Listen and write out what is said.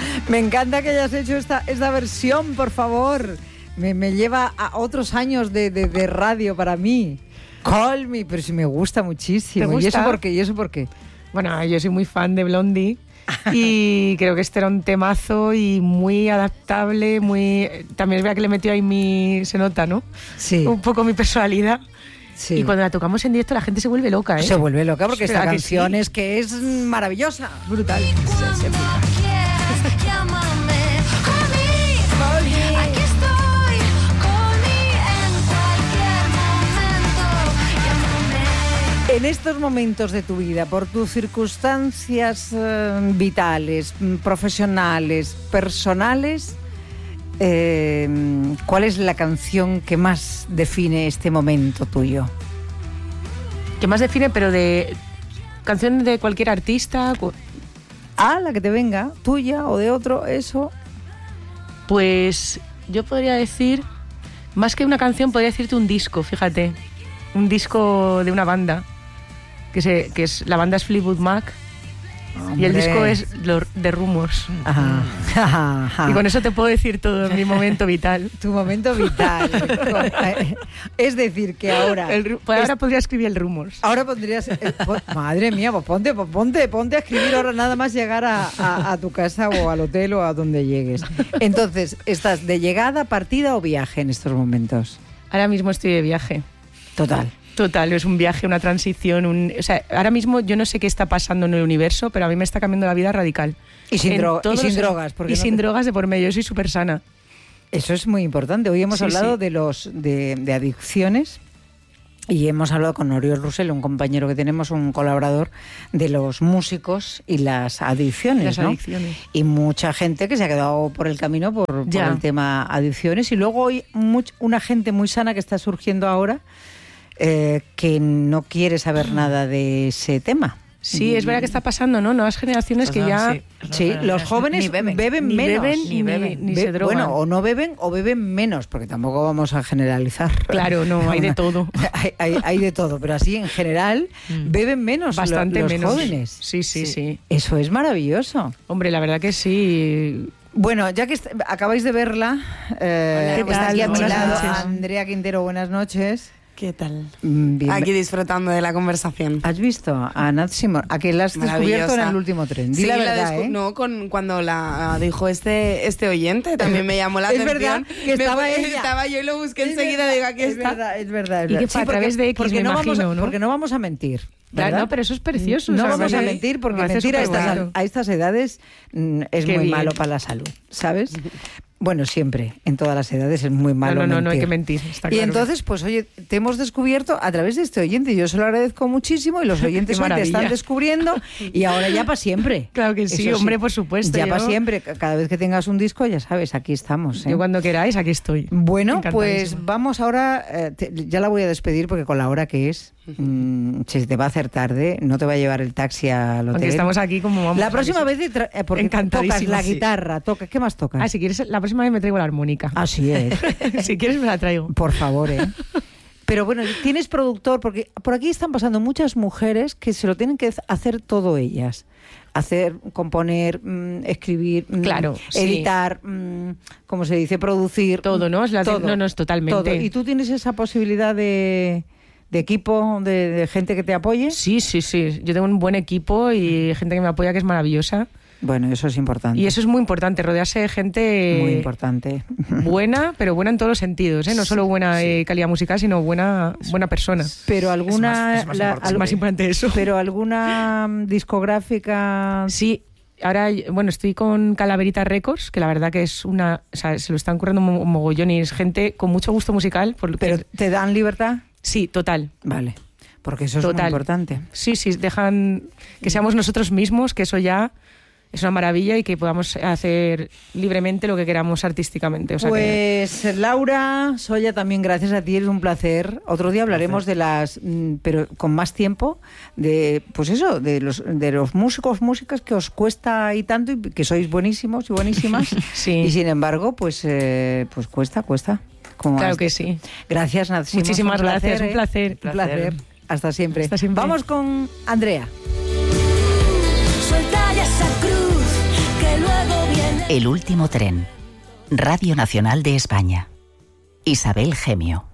Me encanta que hayas hecho esta versión, por favor. Me lleva a otros años de radio para mí. Call Me, pero sí me gusta muchísimo. ¿Te gusta? ¿Y eso por qué? Bueno, yo soy muy fan de Blondie y creo que este era un temazo y muy adaptable, también es verdad que le metió ahí se nota, ¿no? Sí. Un poco mi personalidad. Sí. Y cuando la tocamos en directo la gente se vuelve loca, ¿eh? Se vuelve loca porque esta canción sí? es que es maravillosa. Brutal. Aquí estoy, call me en cualquier momento, llámame. En estos momentos de tu vida, por tus circunstancias vitales, profesionales, personales, ¿cuál es la canción que más define este momento tuyo? ¿Qué más define? Pero de canción de cualquier artista. La que te venga, tuya o de otro, eso. Pues yo podría decir, más que una canción, podría decirte un disco, fíjate. Un disco de una banda, la banda es Fleetwood Mac. Hombre. Y el disco es The Rumors. Ajá. Y con eso te puedo decir todo en mi momento vital. Tu momento vital. Es decir, que ahora... ahora podría escribir el Rumors. Ahora pondrías... madre mía, pues ponte a escribir ahora nada más llegar a tu casa o al hotel o a donde llegues. Entonces, ¿estás de llegada, partida o viaje en estos momentos? Ahora mismo estoy de viaje. Total, es un viaje, una transición. Ahora mismo yo no sé qué está pasando en el universo, pero a mí me está cambiando la vida radical. Y sin drogas. Y sin drogas de por medio, yo soy súper sana. Eso es muy importante. Hoy hemos hablado de adicciones y hemos hablado con Oriol Russell, un compañero que tenemos, un colaborador, de los músicos y las adicciones, ¿no? Y mucha gente que se ha quedado por el camino por el tema adicciones. Y luego hoy una gente muy sana que está surgiendo ahora, que no quiere saber nada de ese tema. Sí, es verdad que está pasando, ¿no? Nuevas generaciones que ya... Sí, los jóvenes beben menos. Ni se drogan. Bueno, o no beben o beben menos, porque tampoco vamos a generalizar. Claro, no, hay de todo. hay de todo, pero así en general beben menos. Bastante los menos. Jóvenes. Sí. Eso es maravilloso. Hombre, la verdad que sí. Bueno, ya que acabáis de verla, ¿qué está aquí a mi Buenas lado noches. Andrea Quintero, buenas noches. ¿Qué tal? Bien. Aquí disfrutando de la conversación. ¿Has visto a Nat Simon? ¿A que la has descubierto en el último tren? Di la verdad, ¿eh? No, cuando la dijo este oyente, también me llamó la atención. Es verdad que estaba ella. Estaba yo y lo busqué enseguida, digo, aquí está. Es verdad. Y que fue a través de X, me imagino, ¿no? Porque no vamos a mentir. Claro, no, pero eso es precioso. No o sea, vamos a mentir porque mentir a estas edades es muy malo para la salud, ¿sabes? Bueno, siempre, en todas las edades es muy malo mentir. No hay que mentir, está Y claro. Entonces, pues oye, te hemos descubierto a través de este oyente, y yo se lo agradezco muchísimo, y los oyentes hoy te están descubriendo, y ahora ya para siempre. Claro que sí, hombre, por supuesto. Ya para siempre, cada vez que tengas un disco, ya sabes, aquí estamos. Yo cuando queráis, aquí estoy. Bueno, pues vamos ahora, ya la voy a despedir porque con la hora que es, se te va a hacer tarde, no te va a llevar el taxi al hotel. Porque estamos aquí como vamos. La próxima vez, porque tocas la guitarra, ¿qué más tocas? Si quieres, la próxima vez me traigo la armónica. Así es. Si quieres me la traigo. Por favor, ¿eh? Pero bueno, tienes productor, porque por aquí están pasando muchas mujeres que se lo tienen que hacer todo ellas. Hacer, componer, escribir, claro, editar, ¿cómo se dice? Producir. Todo, ¿no? Todo, no, es totalmente. Todo. ¿Y tú tienes esa posibilidad de equipo, de gente que te apoye? Sí. Yo tengo un buen equipo y gente que me apoya que es maravillosa. Bueno, eso es importante. Y eso es muy importante, rodearse de gente... Muy importante. Buena, pero buena en todos los sentidos, ¿eh? No solo buena calidad musical, sino buena persona. Pero alguna... Es más importante eso. Pero alguna discográfica... Sí. Ahora, bueno, estoy con Calaverita Records, que la verdad que es una... O sea, se lo están currando un mogollón y es gente con mucho gusto musical. ¿Pero te dan libertad? Sí, total. Vale. Porque eso es muy importante. Sí, dejan que seamos nosotros mismos, que eso ya es una maravilla y que podamos hacer libremente lo que queramos artísticamente. O sea Laura Soya, también gracias a ti, es un placer. Otro día hablaremos de pero con más tiempo, de los músicos, músicas que os cuesta y tanto, y que sois buenísimos y buenísimas. Sí. Y sin embargo, pues cuesta. Claro que sí. Gracias, Nat Simon. Muchísimas gracias, un placer. Un placer. Hasta siempre. Vamos con Andrea. Suelta ya esa cruz que luego viene. El último tren. Radio Nacional de España. Isabel Gemio.